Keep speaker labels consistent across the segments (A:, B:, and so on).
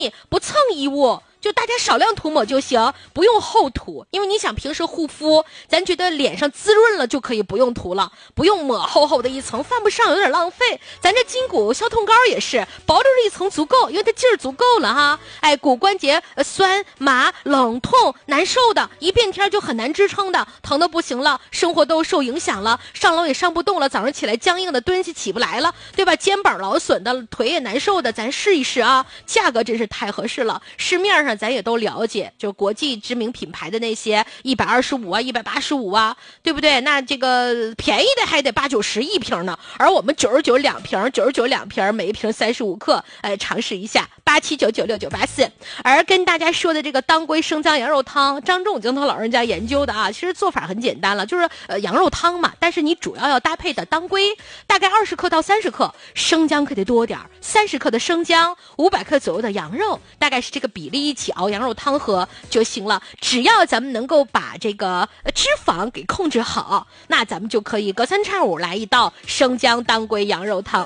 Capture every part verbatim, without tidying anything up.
A: 不蹭衣物，就大家少量涂抹就行，不用厚涂。因为你想平时护肤，咱觉得脸上滋润了就可以不用涂了，不用抹厚厚的一层，犯不上有点浪费。咱这筋骨消痛膏也是薄着这一层足够，因为它劲儿足够了哈。哎，骨关节、呃、酸麻冷痛难受的，一变天就很难支撑的，疼的不行了，生活都受影响了，上楼也上不动了，早上起来僵硬的蹲下起不来了，对吧？肩膀劳损的，腿也难受的，咱试一试啊。价格真是太合适了，市面上咱也都了解，就国际知名品牌的那些一百二十五啊一百八十五啊，对不对？那这个便宜的还得八九十一瓶呢，而我们九十九两瓶，九十九两瓶，每一瓶三十五克，哎，尝试一下八七九九六九八四。而跟大家说的这个当归生姜羊肉汤，张仲景他老人家研究的啊，其实做法很简单了，就是呃羊肉汤嘛，但是你主要要搭配的当归大概二十克到三十克，生姜可得多点，三十克的生姜，五百克左右的羊肉，大概是这个比例一起熬羊肉汤喝就行了。只要咱们能够把这个脂肪给控制好，那咱们就可以隔三差五来一道生姜当归羊肉汤。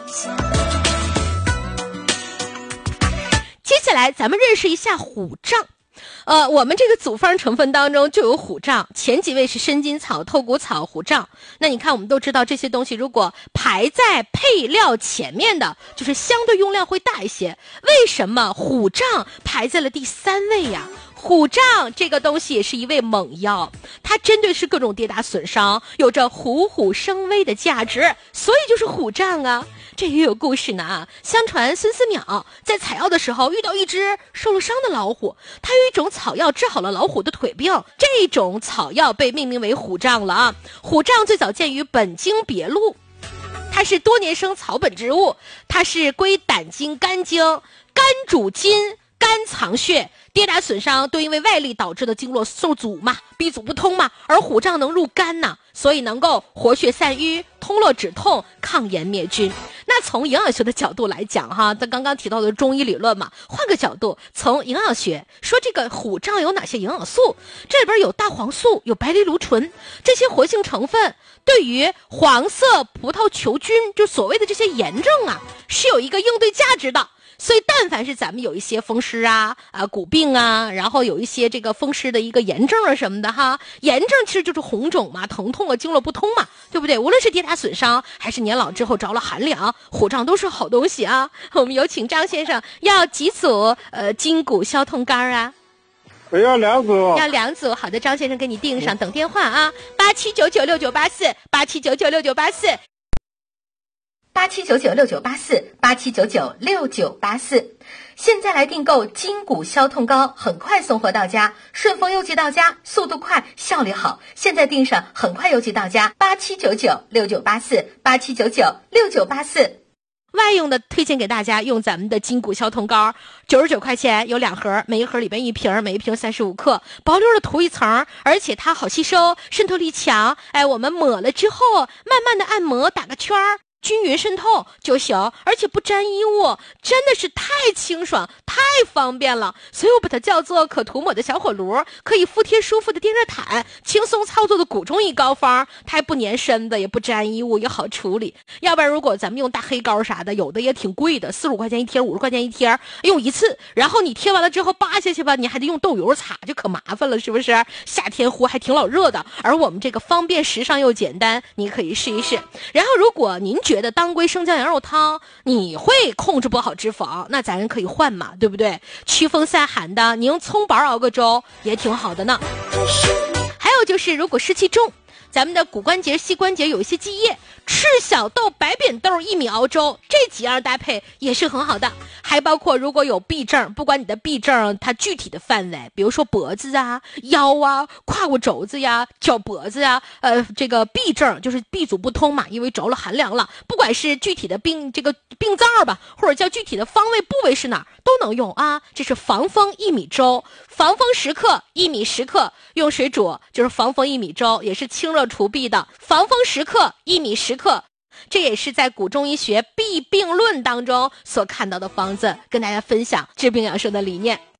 A: 接下来咱们认识一下虎杖。呃，我们这个组方成分当中就有虎杖，前几位是生筋草、透骨草、虎杖。那你看，我们都知道这些东西如果排在配料前面的，就是相对用量会大一些。为什么虎杖排在了第三位呀？虎杖这个东西也是一味猛药，它针对是各种跌打损伤，有着虎虎生威的价值，所以就是虎杖啊。这也有故事呢啊！相传孙思邈在采药的时候遇到一只受了伤的老虎，他有一种草药治好了老虎的腿病，这种草药被命名为虎杖了啊。虎杖最早见于本经别录，它是多年生草本植物，它是归胆经、肝经，肝主筋，肝藏血，跌打损伤都因为外力导致的经络受阻嘛，闭阻不通嘛，而虎杖能入肝呐，所以能够活血散瘀、通络止痛、抗炎灭菌。那从营养学的角度来讲哈，咱刚刚提到的中医理论嘛，换个角度，从营养学说这个虎杖有哪些营养素？这里边有大黄素，有白藜芦醇，这些活性成分对于黄色葡萄球菌，就所谓的这些炎症啊，是有一个应对价值的。所以但凡是咱们有一些风湿啊啊骨病啊，然后有一些这个风湿的一个炎症啊什么的哈，炎症其实就是红肿嘛、疼痛啊、经络不通嘛，对不对？无论是跌打损伤还是年老之后着了寒凉，虎杖都是好东西啊。我们有请张先生，要几组呃筋骨消痛膏啊？
B: 我要两组。
A: 要两组，好的，张先生给你订上，等电话啊，八七九九六九八四，八七九九六九八四。八七九九六九八四，八七九九六九八四，现在来订购筋骨消痛膏，很快送货到家，顺丰邮寄到家，速度快，效率好。现在订上，很快邮寄到家。八七九九六九八四，八七九九六九八四。外用的推荐给大家用咱们的筋骨消痛膏，九十九块钱有两盒，每一盒里边一瓶，每一瓶三十五克，薄溜的涂一层，而且它好吸收，渗透力强。哎，我们抹了之后，慢慢的按摩，打个圈儿。均匀渗透就行，而且不沾衣物，真的是太清爽太方便了，所以我把它叫做可涂抹的小火炉，可以敷贴舒服的电热毯，轻松操作的古中医膏方，它还不粘身子，也不沾衣物，也好处理。要不然如果咱们用大黑膏啥的，有的也挺贵的，四十五块钱一贴，五十块钱一贴，用一次，然后你贴完了之后扒下去吧，你还得用豆油擦，就可麻烦了，是不是？夏天呼还挺老热的，而我们这个方便时尚又简单，你可以试一试。然后如果您觉得当归生姜羊肉汤你会控制不好脂肪，那咱可以换嘛，对不对？驱风散寒的，你用葱白熬个粥也挺好的呢。还有就是如果湿气重，咱们的骨关节、膝关节有一些积液，赤小豆、白扁豆薏米熬粥，这几样搭配也是很好的。还包括如果有痹症，不管你的痹症它具体的范围，比如说脖子啊、腰啊、胯骨轴子呀、脚脖子呀，呃，这个痹症就是闭阻不通嘛，因为着了寒凉了，不管是具体的病这个病灶吧，或者叫具体的方位部位是哪儿都能用啊。这是防风薏米粥，防风十克，薏米十克，用水煮就是防风薏米粥，也是清热除痹的。防风十克，薏米十克，这也是在古中医学痹病论当中所看到的方子，跟大家分享治病养生的理念。